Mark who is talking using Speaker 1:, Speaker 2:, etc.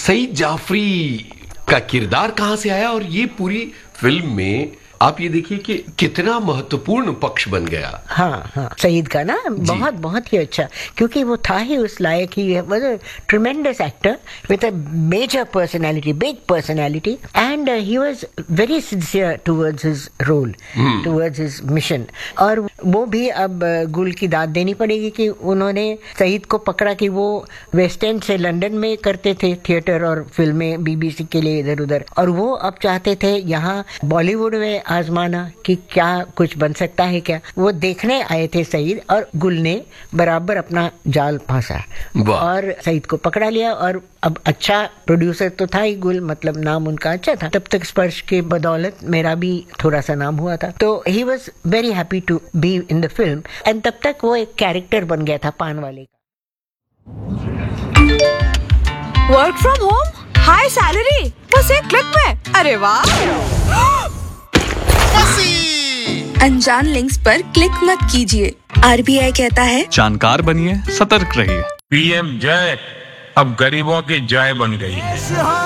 Speaker 1: सईद जाफरी का किरदार कहां से आया और ये पूरी फिल्म में आप ये देखिए कि कितना महत्वपूर्ण पक्ष बन गया।
Speaker 2: हाँ, सईद का ना बहुत ही अच्छा, क्योंकि वो था ही उस लायक ही, was a ट्रेमेंडस actor with a major personality, big personality, and he was very sincere towards his role, towards his mission. और वो भी अब गुल की दाद देनी पड़ेगी कि उन्होंने सईद को पकड़ा कि वो वेस्ट एंड से लंदन में करते थे थिएटर और फिल्में BBC के लिए इधर उधर, और वो अब चाहते थे यहाँ बॉलीवुड में आजमाना कि क्या कुछ बन सकता है क्या। वो देखने आए थे सईद, और गुल ने बराबर अपना जाल फांसा और सईद को पकड़ा लिया। और अब अच्छा प्रोड्यूसर तो था ही गुल, मतलब नाम उनका अच्छा था। तब तक स्पर्श के बदौलत मेरा भी थोड़ा सा नाम हुआ था, तो he was very happy to be in the film. And तब तक वो एक कैरेक्टर बन गया था पान वाले का।
Speaker 3: Work from home, high salary, बस एक क्लिक में। अरे वाह! अनजान लिंक्स पर क्लिक मत कीजिए। RBI कहता है
Speaker 4: जानकार बनिए, सतर्क रहिए।
Speaker 5: PM जय अब गरीबों की जय बन गई है।